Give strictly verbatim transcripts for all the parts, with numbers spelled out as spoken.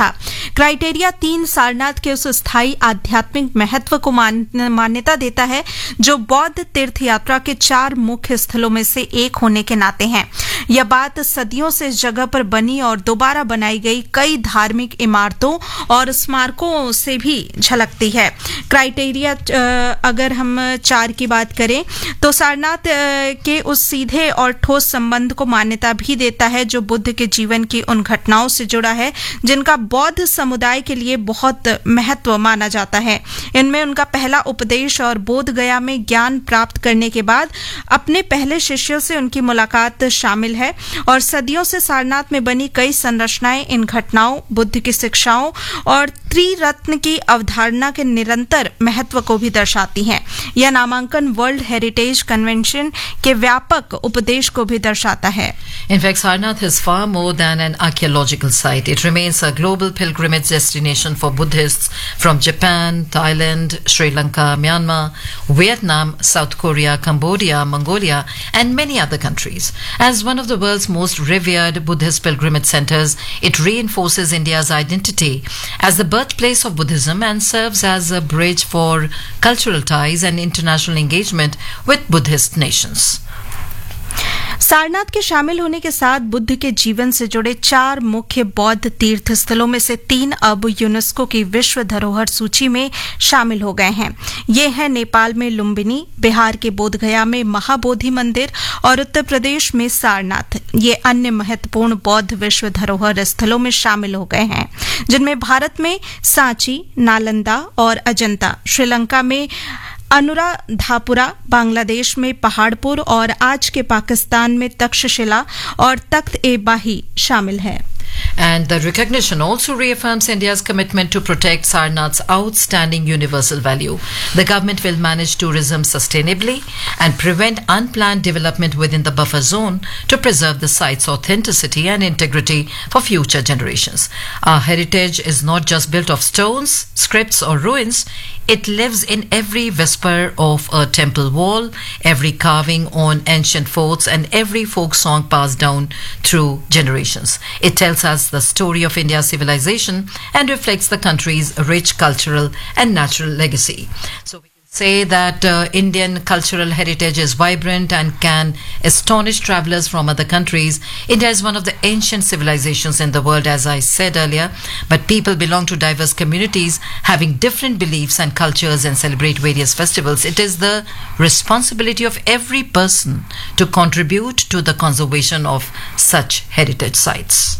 था। क्राइटेरिया तीन सारनाथ के उस स्थायी आध्यात्मिक महत्व को मान, मान्यता देता है जो बौद्ध तीर्थ यात्रा के चार मुख्य स्थलों में से एक होने के नाते हैं। यह बात सदियों से इस जगह पर बनी और दोबारा बनाई गई कई धार्मिक इमारतों और स्मारकों से भी झलकती है। क्राइटेरिया अगर हम चार की बात करें तो सारनाथ के उस सीधे और ठोस संबंध को मान्यता भी देता है जो बुद्ध के जीवन की उन घटनाओं से जुड़ा है जिनका बौद्ध समुदाय के लिए बहुत महत्व माना जाता है। इनमें उनका पहला उपदेश और बोध गया में ज्ञान प्राप्त करने के बाद अपने पहले शिष्यों से उनकी मुलाकात शामिल है और सदियों से सारनाथ में बनी कई संरचनाएं इन घटनाओं, बुद्ध की शिक्षाओं और त्रिरत्न की अवधारणा के निरंतर महत्व को भी दर्शाती हैं। यह नामांकन वर्ल्ड हेरिटेज कन्वेंशन के व्यापक उपदेश को भी दर्शाता है। In fact, Sarnath is far more than an archaeological site. It remains a global pilgrimage destination for Buddhists from Japan, Thailand, Sri Lanka, Myanmar, Vietnam, South Korea, Cambodia, Mongolia, and many other countries. As one of the world's most revered Buddhist pilgrimage centers, it reinforces India's identity as the birthplace of Buddhism and serves as a bridge for cultural ties and international engagement with Buddhist nations. Sarnath के शामिल होने के साथ बुद्ध के जीवन से जुड़े चार मुख्य बौद्ध तीर्थ स्थलों में से तीन अब यूनेस्को की विश्व धरोहर सूची में शामिल हो गए हैं। ये हैं नेपाल में लुम्बिनी, बिहार के बोधगया में महाबोधि मंदिर और उत्तर प्रदेश में सारनाथ। ये अन्य महत्वपूर्ण बौद्ध विश्व धरोहर स्थलों में शामिल हो गए हैं जिनमें भारत में सांची, नालंदा और अजंता, श्रीलंका में अनुराधापुरा, बांग्लादेश में पहाड़पुर और आज के पाकिस्तान में तक्षशिला और तख्त-ए-बाही शामिल है। And the recognition also reaffirms India's commitment to protect Sarnath's outstanding universal value. The government will manage tourism sustainably and prevent unplanned development within the buffer zone to preserve the site's authenticity and integrity for future generations. Our heritage is not just built of stones, scripts or ruins. It lives in every whisper of a temple wall, every carving on ancient forts, and every folk song passed down through generations. It tells us the story of India's civilization and reflects the country's rich cultural and natural legacy. So we can say that uh, Indian cultural heritage is vibrant and can astonish travelers from other countries. India is one of the ancient civilizations in the world, as I said earlier, but people belong to diverse communities having different beliefs and cultures and celebrate various festivals. It is the responsibility of every person to contribute to the conservation of such heritage sites.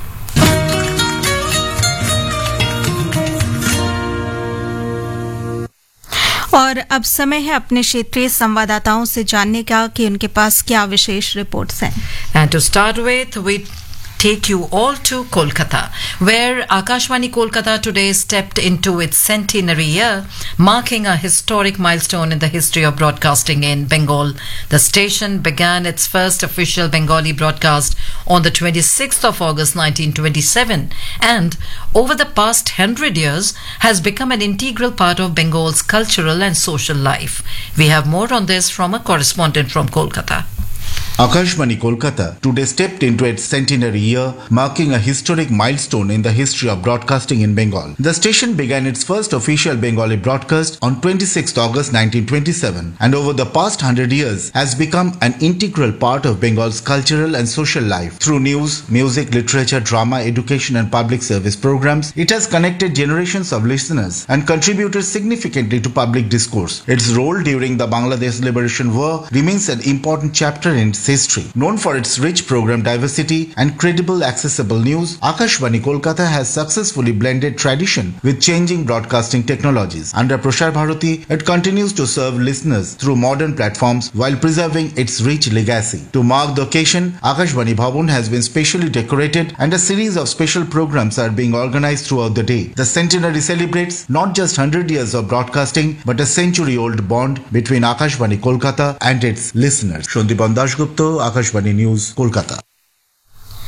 और अब समय है अपने क्षेत्रीय संवाददाताओं से जानने का कि उनके पास क्या विशेष रिपोर्ट्स हैं। And to start with, we take you all to Kolkata, where Akashvani Kolkata today stepped into its centenary year, marking a historic milestone in the history of broadcasting in Bengal. The station began its first official Bengali broadcast on the twenty-sixth of August nineteen twenty-seven and over the past hundred years has become an integral part of Bengal's cultural and social life. We have more on this from a correspondent from Kolkata. Akashvani Kolkata today stepped into its centenary year, marking a historic milestone in the history of broadcasting in Bengal. The station began its first official Bengali broadcast on twenty-sixth of August nineteen twenty-seven and over the past hundred years has become an integral part of Bengal's cultural and social life. Through news, music, literature, drama, education and public service programs, it has connected generations of listeners and contributed significantly to public discourse. Its role during the Bangladesh Liberation War remains an important chapter in its history. Known for its rich program diversity and credible accessible news, Akashvani Kolkata has successfully blended tradition with changing broadcasting technologies. Under Prashar Bharati, it continues to serve listeners through modern platforms while preserving its rich legacy. To mark the occasion, Akashvani Bhavan has been specially decorated and a series of special programs are being organized throughout the day. The centenary celebrates not just one hundred years of broadcasting but a century-old bond between Akashvani Kolkata and its listeners. Shondiban Dashgupta, Akashvani News, Kolkata.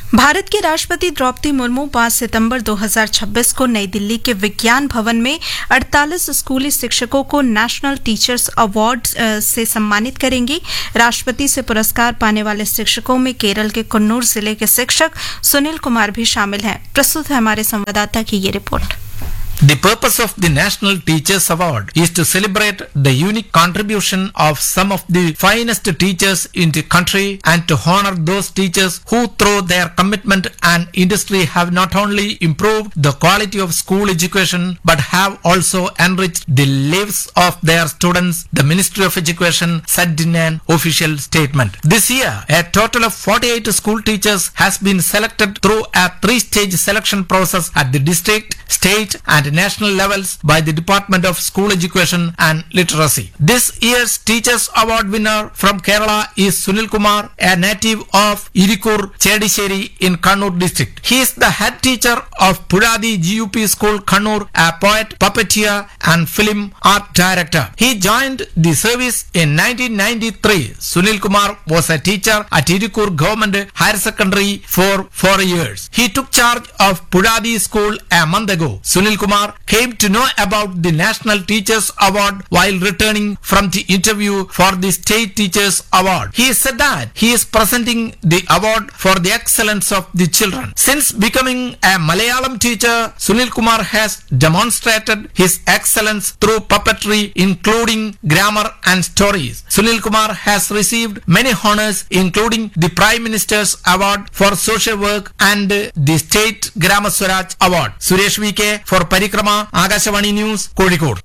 Bharat की राष्ट्रपति द्रौपदी मुर्मू पाँच सितंबर दो हज़ार छब्बीस को नई दिल्ली के विज्ञान भवन में अड़तालीस स्कूली शिक्षकों को नेशनल टीचर्स अवार्ड से सम्मानित करेंगी। राष्ट्रपति से पुरस्कार पाने वाले शिक्षकों में केरल के कन्नूर जिले के शिक्षक सुनील कुमार भी शामिल हैं। प्रस्तुत है हमारे संवाददाता की ये report. The purpose of the National Teachers Award is to celebrate the unique contribution of some of the finest teachers in the country and to honor those teachers who through their commitment and industry have not only improved the quality of school education but have also enriched the lives of their students, the Ministry of Education said in an official statement. This year, a total of forty-eight school teachers has been selected through a three-stage selection process at the district, state and national levels by the Department of School Education and Literacy. This year's Teachers Award winner from Kerala is Sunil Kumar, a native of Irikur, Chedisheri in Kannur district. He is the head teacher of Puradi G U P School, Kannur, a poet, puppeteer and film art director. He joined the service in nineteen ninety-three. Sunil Kumar was a teacher at Irikur Government Higher Secondary for four years. He took charge of Puradi School a month ago. Sunil Kumar came to know about the National Teachers Award while returning from the interview for the State Teachers Award. He said that he is presenting the award for the excellence of the children. Since becoming a Malayalam teacher, Sunil Kumar has demonstrated his excellence through puppetry, including grammar and stories. Sunil Kumar has received many honors, including the Prime Minister's Award for Social Work and the State Grama Swaraj Award. Suresh V K for Parikrama, Agashawani News, Kozhikode.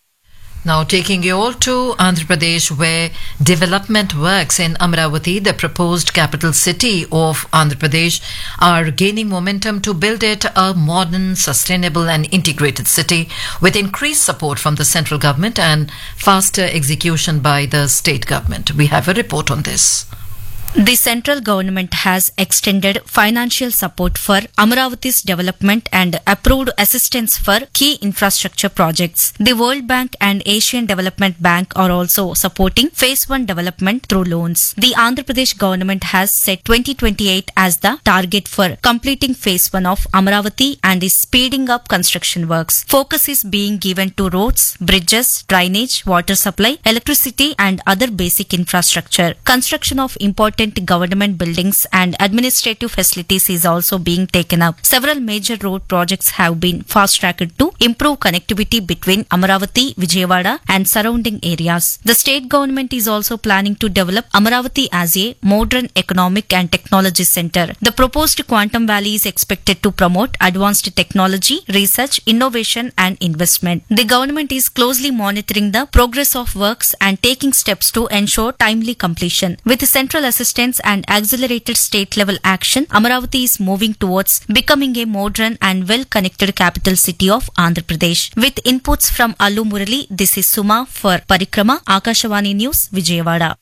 Now taking you all to Andhra Pradesh, where development works in Amaravati, the proposed capital city of Andhra Pradesh, are gaining momentum to build it a modern, sustainable and integrated city with increased support from the central government and faster execution by the state government. We have a report on this. The central government has extended financial support for Amaravati's development and approved assistance for key infrastructure projects. The World Bank and Asian Development Bank are also supporting Phase one development through loans. The Andhra Pradesh government has set twenty twenty-eight as the target for completing Phase one of Amaravati and is speeding up construction works. Focus is being given to roads, bridges, drainage, water supply, electricity and other basic infrastructure. Construction of important government buildings and administrative facilities is also being taken up. Several major road projects have been fast-tracked to improve connectivity between Amaravati, Vijayawada and surrounding areas. The state government is also planning to develop Amaravati as a modern economic and technology center. The proposed Quantum Valley is expected to promote advanced technology, research, innovation and investment. The government is closely monitoring the progress of works and taking steps to ensure timely completion. With central assistance and accelerated state-level action, Amaravati is moving towards becoming a modern and well-connected capital city of Andhra Pradesh. With inputs from Allu Murali, this is Suma for Parikrama, Akashawani News, Vijayawada.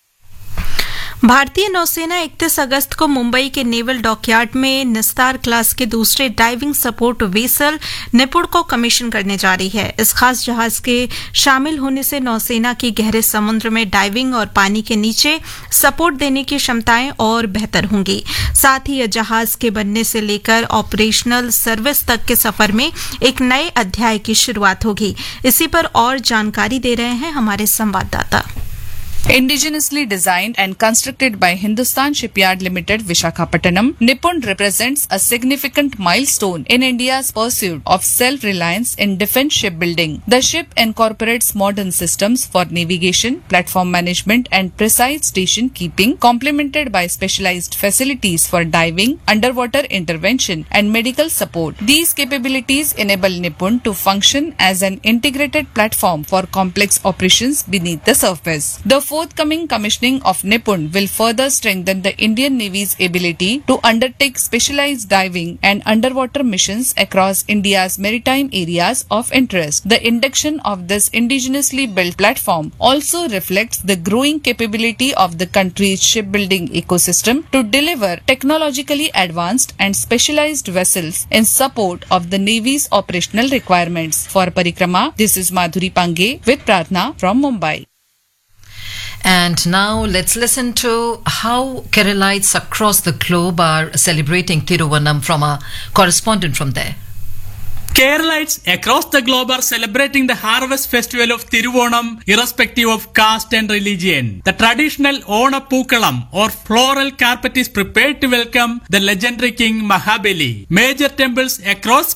भारतीय नौसेना इकतीस अगस्त को मुंबई के naval dockyard में निस्तार class के दूसरे diving support vessel निपुण को कमीशन करने जा रही है। इस खास जहाज के शामिल होने से नौसेना की गहरे समुद्र में डाइविंग और पानी के नीचे सपोर्ट देने की क्षमताएं और बेहतर होंगी। साथ ही यह जहाज के बनने से लेकर ऑपरेशनल सर्विस तक के सफर में एक नए अध्याय की शुरुआत होगी। इसी पर और जानकारी दे रहे हैं हमारे संवाददाता। Indigenously designed and constructed by Hindustan Shipyard Limited, Visakhapatnam, Nipun represents a significant milestone in India's pursuit of self-reliance in defense shipbuilding. The ship incorporates modern systems for navigation, platform management and precise station keeping, complemented by specialized facilities for diving, underwater intervention and medical support. These capabilities enable Nipun to function as an integrated platform for complex operations beneath the surface. The forthcoming commissioning of Nipun will further strengthen the Indian Navy's ability to undertake specialized diving and underwater missions across India's maritime areas of interest. The induction of this indigenously built platform also reflects the growing capability of the country's shipbuilding ecosystem to deliver technologically advanced and specialized vessels in support of the Navy's operational requirements. For Parikrama, this is Madhuri Pange with Pratna from Mumbai. And now let's listen to how Keralites across the globe are celebrating Thiruvanam from a correspondent from there. Keralites across the globe are celebrating the harvest festival of Thiruvonam irrespective of caste and religion. The traditional Ona Pookalam or floral carpet is prepared to welcome the legendary king Mahabali. Major temples across